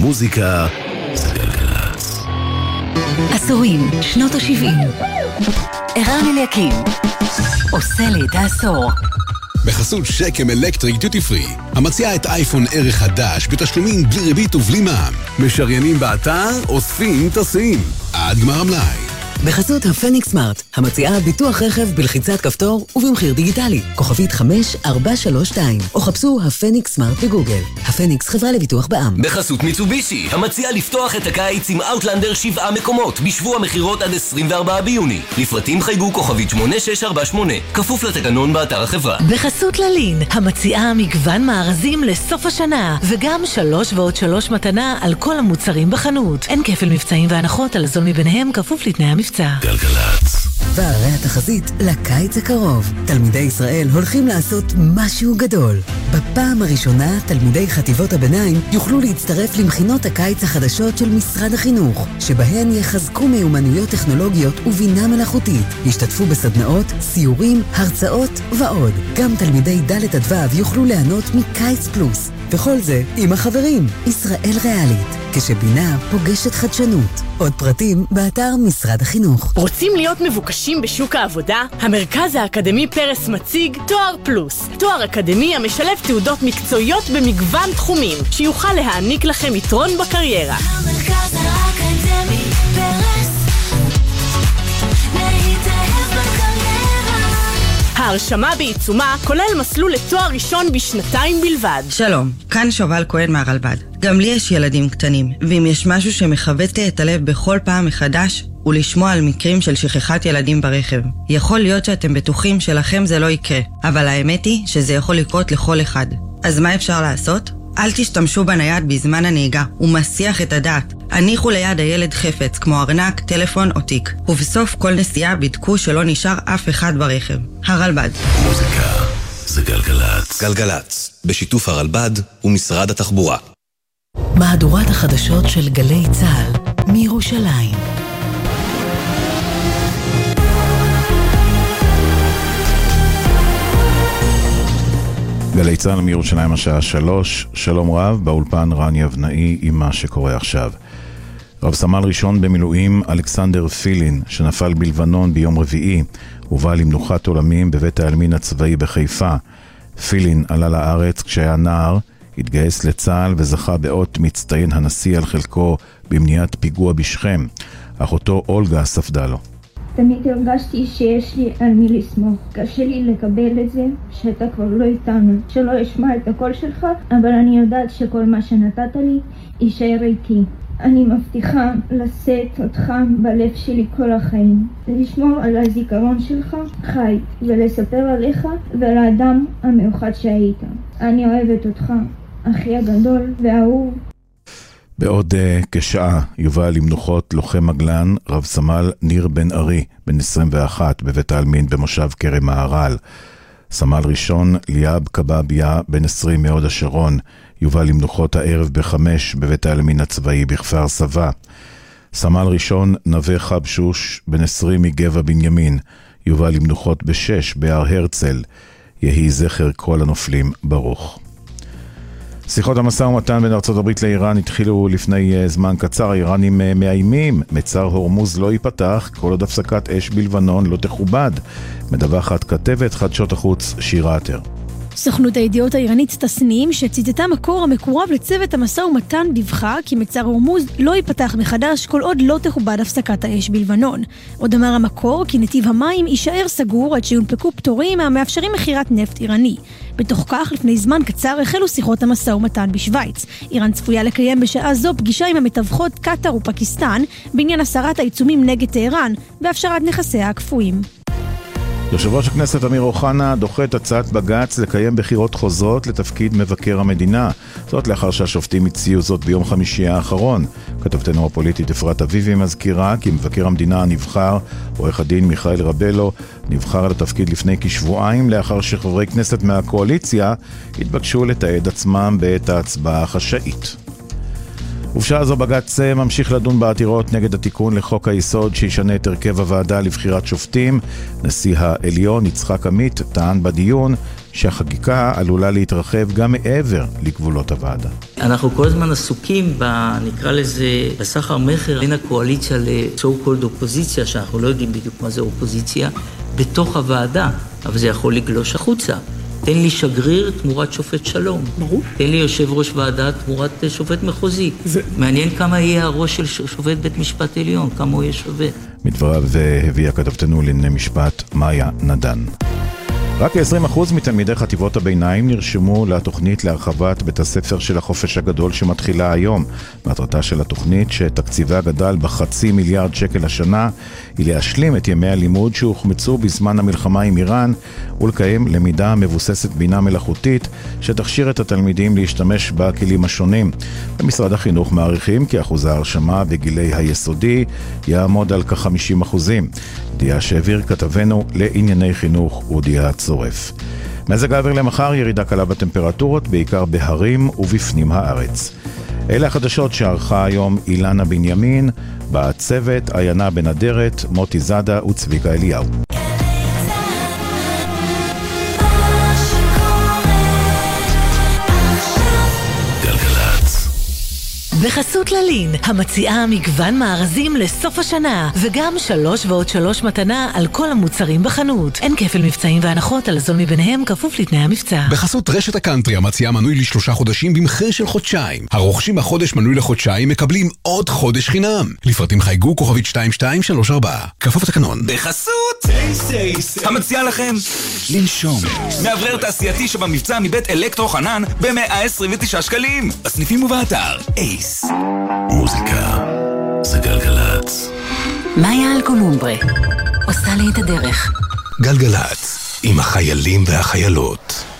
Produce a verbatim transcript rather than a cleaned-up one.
מוזיקה זה גלגלצ. עשורים, שנות ה-שבעים. ערן אליקים עושה לי את העשור. בחסות שקם אלקטריק דיוטי פרי, המציעה את אייפון ערך חדש בתשלומים בלי ריבית ובלי מע"מ. משריינים באתר, אוספים, טסים. עד גמר המלאי. בחסות הפניקס סמארט, המציעה ביטוח רכב בלחיצת כפתור ובמחיר דיגיטלי. כוכבית חמש ארבע שלוש שתיים, או חפשו הפניקס סמארט בגוגל. הפניקס חברה לביטוח בע"מ. בחסות מיצובישי, המציעה לפתוח את הקיץ עם אאוטלנדר שבעה מקומות, בשבוע מחירות עד עשרים וארבעה ביוני. לפרטים חייגו כוכבית שמונה שש ארבע שמונה, כפוף לתקנון באתר החברה. בחסות ללין, המציעה מגוון מארזים לסוף השנה, וגם שלוש ועוד שלוש מתנה על כל המוצרים בחנות. אין כפל מבצעים והנחות על זול מביניהם, כפוף לתנאי המבצע. גלגלצ. והרי התחזית לקיץ הקרוב. תלמידי ישראל הולכים לעשות משהו גדול. בפעם הראשונה, תלמידי חטיבות הביניים יוכלו להצטרף למכינות הקיץ החדשות של משרד החינוך, שבהן יחזקו מיומנויות טכנולוגיות ובינה מלאכותית. ישתתפו בסדנאות, סיורים, הרצאות ועוד. גם תלמידי ד' עד ו' יוכלו ליהנות מקיץ פלוס. וכל זה עם החברים. ישראל ריאלית, כשבינה פוגשת חדשנות. עוד פרטים באתר משרד החינוך. רוצים להיות מבוקשים בשוק העבודה? המרכז האקדמי פרס מציג תואר פלוס. תואר אקדמי המשלב תעודות מקצועיות במגוון תחומים, שיוכל להעניק לכם יתרון בקריירה. המרכז האקדמי פרס, להתאהב בקריירה. ההרשמה בעיצומה כולל מסלול לתואר ראשון בשנתיים בלבד. שלום, כאן שובל כהן מהרלב"ד. גם לי יש ילדים קטנים, ואם יש משהו שמחווט את הלב בכל פעם מחדש, הוא לשמוע על מקרים של שכחת ילדים ברכב. יכול להיות שאתם בטוחים שלכם זה לא יקרה, אבל האמת היא שזה יכול לקרות לכל אחד. אז מה אפשר לעשות? אל תשתמשו בנייד בזמן הנהיגה, הוא מסיח את הדעת. הניחו ליד הילד חפץ, כמו ארנק, טלפון או תיק. ובסוף כל נסיעה בדקו שלא נשאר אף אחד ברכב. הרלב"ד. מוזיקה זה גלגלצ. גלגלצ, בשיתוף הרלב"ד ומשרד התחבורה. מהדורת החדשות של גלי צה"ל מירושלים. גלי צה"ל מירושלים השעה שלוש. שלום רב, באולפן רן יבנאי עם מה שקורה עכשיו. רב סמל ראשון במילואים אלכסנדר פילין, שנפל בלבנון ביום רביעי, הובא למנוחת עולמים בבית העלמין הצבאי בחיפה. פילין עלה לארץ כשהיה נער, התגייס לצה"ל וזכה באות מצטיין הנשיא על חלקו במניעת פיגוע בשכם. אחותו אולגה ספדה לו. תמיד הרגשתי שיש לי על מי לסמוך. קשה לי לקבל את זה שאתה כבר לא איתנו, שלא אשמע את הקול שלך, אבל אני יודעת שכל מה שנתת לי יישאר איתי. אני מבטיחה לשאת אותך בלב שלי כל החיים, לשמור על הזיכרון שלך חי, ולספר עליך ועל האדם המיוחד שהיית. אני אוהבת אותך, אחי הגדול והאהוב. בעוד uh, כשעה יובא למנוחות לוחם מגלן רב סמל ניר בן ארי, בן עשרים ואחת, בבית העלמין במושב כרם מהר"ל. סמל ראשון ליאב קבביה, בן עשרים מהוד השרון, יובא למנוחות הערב בחמש בבית העלמין הצבאי בכפר סבא. סמל ראשון נווה חבשוש, בן עשרים מגבע בנימין, יובא למנוחות בשש בהר הרצל. יהי זכר כל הנופלים ברוך. שיחות המשא ומתן בין ארצות הברית לאיראן התחילו לפני זמן קצר. האיראנים מאיימים, מצר הורמוז לא ייפתח כל עוד הפסקת אש בלבנון לא תכובד. מדווחת כתבת חדשות החוץ שירה עטר. סוכנות הידיעות האיראנית תסנים, שציטטה מקור המקורב לצוות המשא ומתן, דיווחה כי מצר הורמוז לא ייפתח מחדש כל עוד לא תכובד הפסקת האש בלבנון. עוד אמר המקור כי נתיב המים יישאר סגור עד שיונפקו פטורים המאפשרים מחירת נפט איראני. בתוך כך, לפני זמן קצר החלו שיחות המשא ומתן בשוויץ. איראן צפויה לקיים בשעה זו פגישה עם המתווכות קטר ופקיסטן בעניין הסרת העיצומים נגד טהרן והפשרת נכסיה הקפואים. יושב ראש הכנסת אמיר אוחנה דוחה את הצעת בג"ץ לקיים בחירות חוזרות לתפקיד מבקר המדינה. זאת לאחר שהשופטים הציעו זאת ביום חמישי האחרון. כתבתנו הפוליטית אפרת אביבי מזכירה כי מבקר המדינה הנבחר, עורך הדין מיכאל רבלו, נבחר לתפקיד לפני כשבועיים לאחר שחברי כנסת מהקואליציה התבקשו לתעד עצמם בעת ההצבעה החשאית. ובשעה זו בג"ץ ממשיך לדון בעתירות נגד התיקון לחוק היסוד שישנה את הרכב הוועדה לבחירת שופטים. נשיא העליון יצחק עמית טען בדיון שהחקיקה עלולה להתרחב גם מעבר לגבולות הוועדה. אנחנו כל הזמן עסוקים, ב, נקרא לזה, בסחר מחר בין הקואליציה ל-so called אופוזיציה, שאנחנו לא יודעים בדיוק מה זה אופוזיציה, בתוך הוועדה, אבל זה יכול לגלוש החוצה. תן לי שגריר תמורת שופט שלום. ברור. תן לי יושב ראש ועדה תמורת שופט מחוזי. זה... מעניין כמה יהיה הראש של שופט בית משפט עליון, כמה הוא יהיה שווה. מדבריו הביאה כתבתנו לענייני משפט מאיה נדן. רק עשרים אחוז מתלמידי חטיבות הביניים נרשמו לתוכנית להרחבת בית הספר של החופש הגדול שמתחילה היום. מטרתה של התוכנית, שתקציבה גדל בחצי מיליארד שקל השנה, היא להשלים את ימי הלימוד שהוחמצו בזמן המלחמה עם איראן, ולקיים למידה מבוססת בינה מלאכותית שתכשיר את התלמידים להשתמש בכלים השונים. במשרד החינוך מעריכים כי אחוז ההרשמה בגילי היסודי יעמוד על כ-חמישים אחוזים. ידיעה שהעביר כתבנו לענייני חינוך אודיה צורף. מזג האוויר למחר, ירידה קלה בטמפרטורות, בעיקר בהרים ובפנים הארץ. אלה החדשות שערכה היום אילנה בנימין, בצוות עיינה בנדרת, מוטי זאדה וצביקה אליהו. בחסות ללין, המציעה מגוון מארזים לסוף השנה, וגם שלוש ועוד שלוש מתנה על כל המוצרים בחנות. אין כפל מבצעים והנחות, על הזול מביניהם כפוף לתנאי המבצע. בחסות רשת הקאנטרי, המציעה מנוי לשלושה חודשים במחיר של חודשיים. הרוכשים בחודש מנוי לחודשיים מקבלים עוד חודש חינם. לפרטים חייגו כוכבית שתיים שתיים שלוש ארבע. כפוף לתקנון. בחסות אייס, המציעה לכם לנשום. מאוורר תעשייתי שבמבצע מבית אלקטרו חנן ב-מאה עשרים ותשעה שקלים. בסניפים ובאתר אייס. מוזיקה זה גלגלץ. מאיה אלקונומברה עושה לי את הדרך. גלגלץ עם החיילים והחיילות.